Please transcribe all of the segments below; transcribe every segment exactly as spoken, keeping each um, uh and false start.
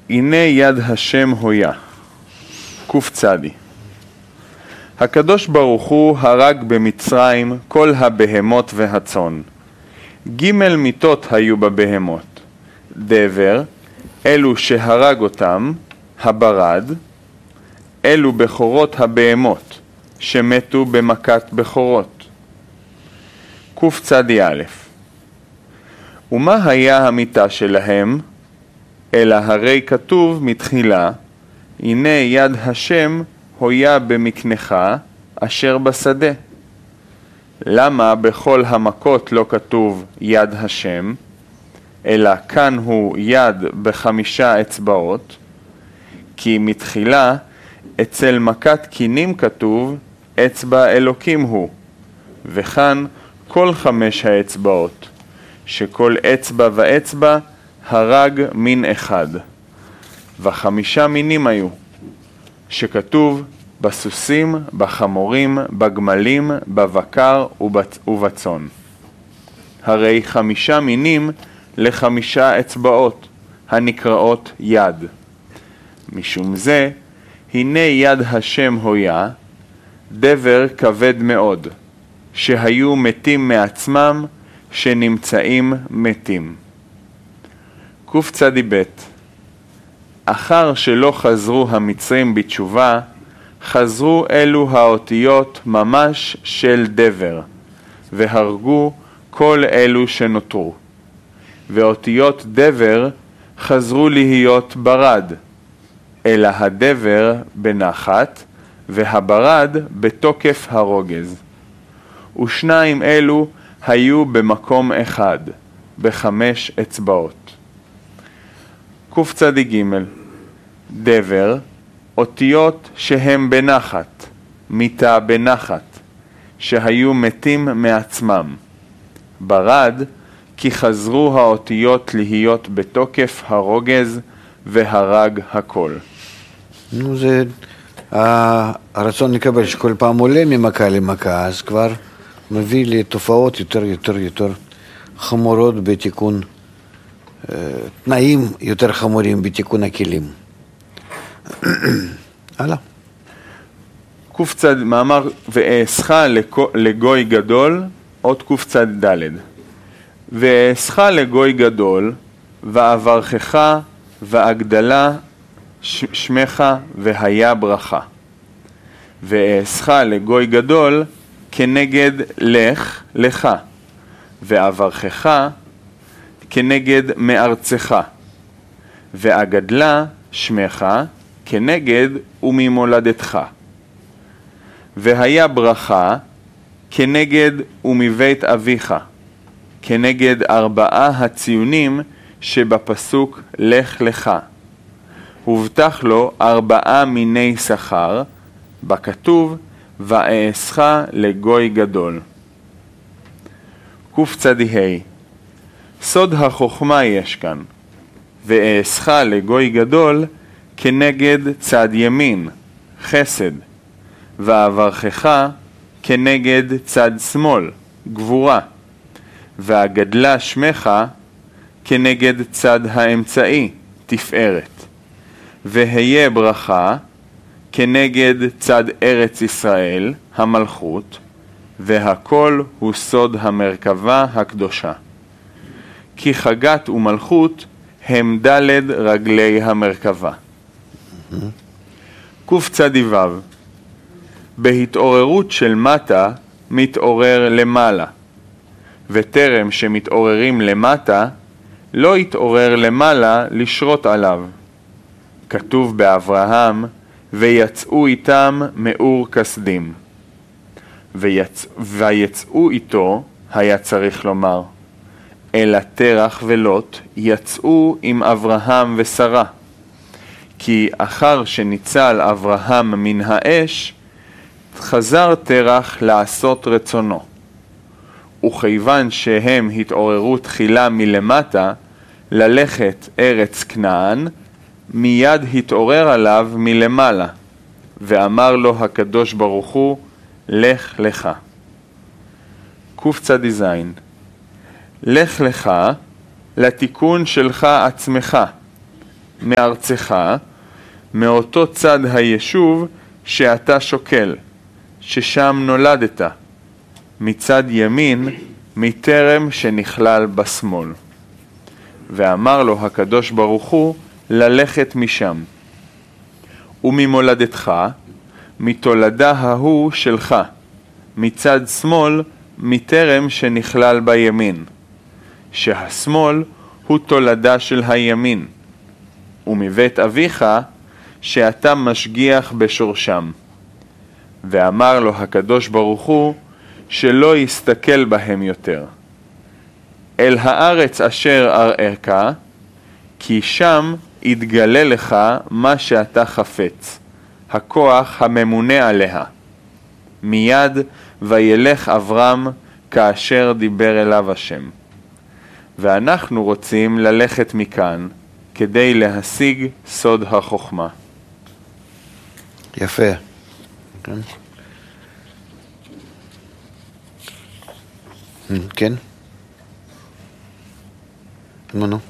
הנה יד השם הויה. קוף צדי. הקדוש ברוך הוא הרג במצרים כל הבהמות והצאן. ג' מיתות היו בבהמות. דבר, אלו שהרג אותם, הברד, אלו בכורות הבהמות, שמתו במכת בכורות. קוף צדי א'. ומה היה המיתה שלהם? אלא הרי כתוב מתחילה, הנה יד השם הויה במקנך אשר בשדה. למה בכל המכות לא כתוב יד השם, אלא כאן הוא יד בחמישה אצבעות? כי מתחילה אצל מכת קינים כתוב אצבע אלוקים הוא, וכאן כל חמש האצבעות, שכל אצבע ואצבע הרג מין אחד. וחמישה מינים היו, שכתוב בסוסים, בחמורים, בגמלים, בבקר ובצאן. הרי חמישה מינים לחמישה אצבעות, הנקראות יד. משום זה, הנה יד השם הויה, דבר כבד מאוד, שהיו מתים מעצמם, שנמצאים מתים. קוף צדי ב'. אחר שלא חזרו המצרים בתשובה, חזרו אלו האותיות ממש של דבר, והרגו כל אלו שנותרו. ואותיות דבר חזרו להיות ברד, אלא הדבר בנחת, והברד בתוקף הרוגז. ושניים אלו היו במקום אחד, בחמש אצבעות. קוף צדי ג'. דבר, אותיות שהם בנחת, מיתה בנחת, שהיו מתים מעצמם. ברד, כי חזרו האותיות להיות בתוקף הרוגז והרג הכל. נו, זה הרצון לקבל שכל פעם עולה ממכה למכה, אז כבר מביא לתופעות יותר יותר יותר חמורות בתיקון, תנאים יותר חמורים בתיקון הכלים. הלאה. קוף צד, מאמר, ואעשך לגוי גדול, עוד קוף צד ד'. ואעשך לגוי גדול, ואברכך, והגדלה שמך, והיה ברכה. ואעשך לגוי גדול, כנגד לך, לך, ואברכך, כנגד מארצך, והגדלה שמך, כנגד וממולדתך. והיה ברכה, כנגד ומבית אביך, כנגד ארבעה הציונים שבפסוק לך לך. הובטח לו ארבעה מיני שכר, בכתוב ואעשך לגוי גדול. קוף צדי ה'. סוד החוכמה יש כאן, ואעשך לגוי גדול כנגד צד ימין, חסד, ואברכך כנגד צד שמאל, גבורה, והגדלה שמך כנגד צד האמצעי, תפארת, והיה ברכה כנגד צד ארץ ישראל, המלכות, והכל הוא סוד המרכבה הקדושה. כי חגת ומלכות הם דלת רגלי המרכבה. קוף צדי וו. בהתעוררות של מטה מתעורר למעלה, וטרם שמתעוררים למטה לא יתעורר למעלה לשרות עליו. כתוב באברהם, ויצאו איתם מאור כסדים. ויצ... ויצאו איתו, היה צריך לומר, אלא תרח ולוט יצאו עם אברהם ושרה. כי אחר שניצל אברהם מן האש, חזר תרח לעשות רצונו. וכיוון שהם התעוררו תחילה מלמטה, ללכת ארץ כנען, מיד התעורר עליו מלמעלה, ואמר לו הקדוש ברוך הוא, לך לך. קוף צדי זין. לך לך לתיקון שלך עצמך, מארצך, מאותו צד היישוב שאתה שוקל, ששם נולדת, מצד ימין, מטרם שנכלל בשמאל. ואמר לו הקדוש ברוך הוא ללכת משם. וממולדתך, מתולדה ההוא שלך, מצד שמאל, מטרם שנכלל בימין, שהשמאל הוא תולדה של הימין, ומבית אביך, שאתה משגיח בשורשם. ואמר לו הקדוש ברוך הוא, שלא יסתכל בהם יותר. אל הארץ אשר אראך, כי שם יתגלה לך מה שאתה חפץ, הכוח הממונה עליה. מיד וילך אברהם כאשר דיבר אליו השם. ואנחנו רוצים ללכת מכאן כדי להשיג סוד החוכמה. יפה. כן? כן? נו, נו.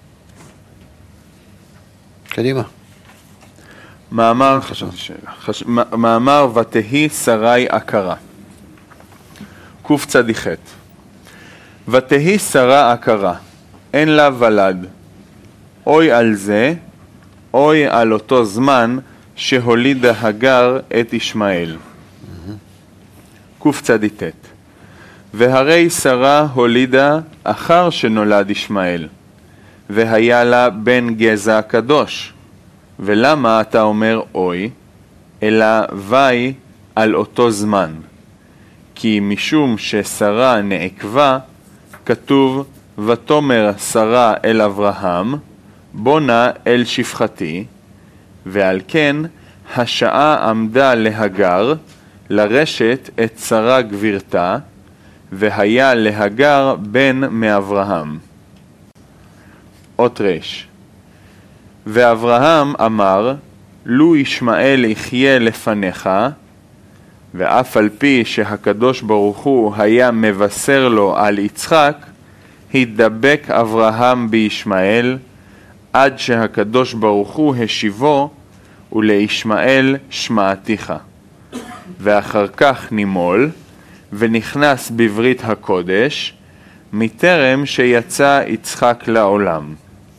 קדימה. מאמר, חש... מאמר ותהי שרי עקרה. קוף צדיחת. ותהי שרה עקרה, אין לה ולד. אוי על זה, אוי על אותו זמן שהולידה הגר את ישמעאל. קוף צדיתת. והרי שרה הולידה אחר שנולד ישמעאל, והיה לה בן גזע קדוש. ולמה אתה אומר אוי, אלא וי על אותו זמן? כי משום ששרה נעקבה, כתוב, ותאמר שרה אל אברהם, בונה אל שפחתי, ועל כן השעה עמדה להגר, לרשת את שרה גבירתה, והיה להגר בן מאברהם. אות רש. ואברהם אמר, לו ישמעאל יחיה לפניך, ואף על פי שהקדוש ברוך הוא היה מבשר לו על יצחק, התדבק אברהם בישמעאל, עד שהקדוש ברוך הוא השיבו, ולישמעאל שמעתיך. ואחר כך נימול, ונכנס בברית הקודש, מטרם שיצא יצחק לעולם.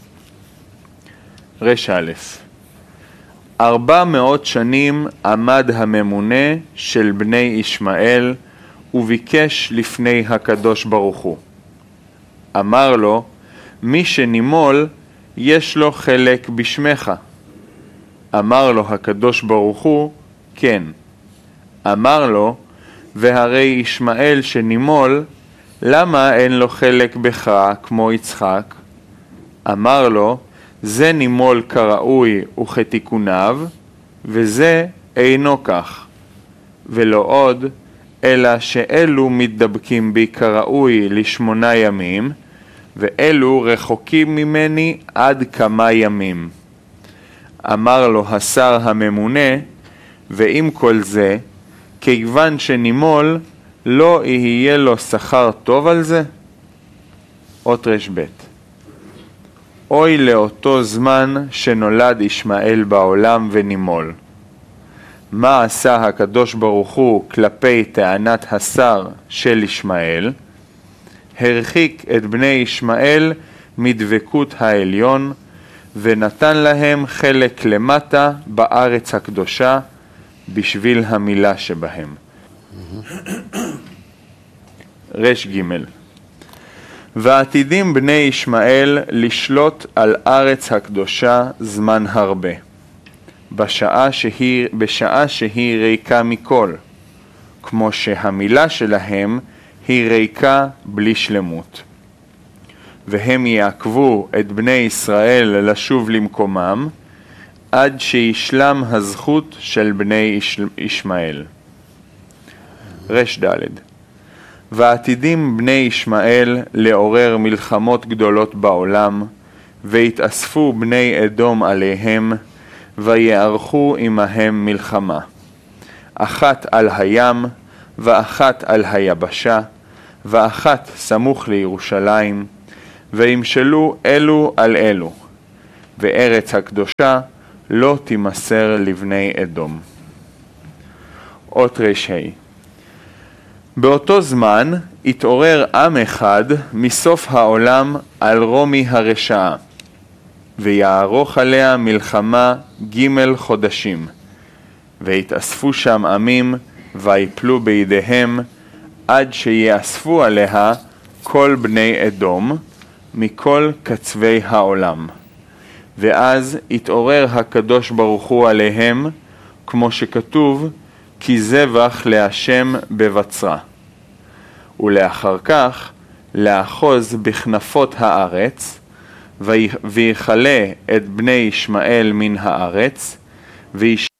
רש א'. ארבע מאות שנים עמד הממונה של בני ישמעאל, וביקש לפני הקדוש ברוך הוא. אמר לו, מי שנימול, יש לו חלק בשמך. אמר לו הקדוש ברוך הוא, כן. אמר לו, והרי ישמעאל שנימול, למה אין לו חלק בך כמו יצחק? אמר לו, זה נימול כראוי וכתיקוניו, וזה אינו כך. ולא עוד, אלא שאלו מתדבקים בי כראוי לשמונה ימים, ואלו רחוקים ממני עד כמה ימים. אמר לו השר הממונה, ועם כל זה, כיוון שנימול, לא יהיה לו שכר טוב על זה? אות רש ב'. אוי לאותו זמן שנולד ישמעאל בעולם ונימול. מה עשה הקדוש ברוך הוא כלפי טענת השר של ישמעאל? הרחיק את בני ישמעאל מדבקות העליון, ונתן להם חלק למטה בארץ הקדושה, בשביל המילה שבהם. רש ג'. ועתידים בני ישמעאל לשלוט על ארץ הקדושה זמן הרבה, בשעה שהיא, בשעה שהיא ריקה מכל, כמו שהמילה שלהם היא ריקה בלי שלמות. והם יעקבו את בני ישראל לשוב למקומם, עד שישלם הזכות של בני ישמעאל. רש ד'. ועתידים בני ישמעאל לעורר מלחמות גדולות בעולם, והתאספו בני אדום עליהם, ויערכו עמהם מלחמה. אחת על הים, ואחת על היבשה, ואחת סמוך לירושלים, וימשלו אלו על אלו. וארץ הקדושה לא תימסר לבני אדום. אות ר"ה. באותו זמן התעורר עם אחד מסוף העולם על רומי הרשעה, ויערוך עליה מלחמה ג' חודשים, והתאספו שם עמים ויפלו בידיהם, עד שיאספו עליה כל בני אדום מכל קצווי העולם. ואז התעורר הקדוש ברוך הוא עליהם, כמו שכתוב, כי זבח להשם בבצרה. ולאחר כך לאחוז בכנפות הארץ, ויכלה את בני ישמעאל מן הארץ, ויש